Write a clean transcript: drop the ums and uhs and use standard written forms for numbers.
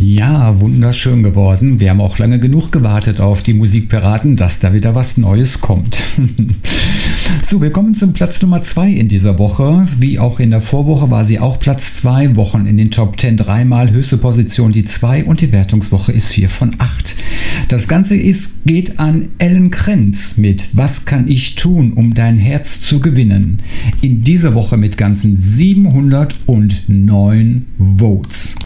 Ja, wunderschön geworden. Wir haben auch lange genug gewartet auf die Musikpiraten, dass da wieder was Neues kommt. So, wir kommen zum Platz Nummer 2 in dieser Woche. Wie auch in der Vorwoche war sie auch Platz 2, Wochen in den Top 10, dreimal höchste Position die 2 und die Wertungswoche ist 4 von 8. Das Ganze geht an Ellen Krenz mit Was kann ich tun, um dein Herz zu gewinnen? In dieser Woche mit ganzen 709 Votes.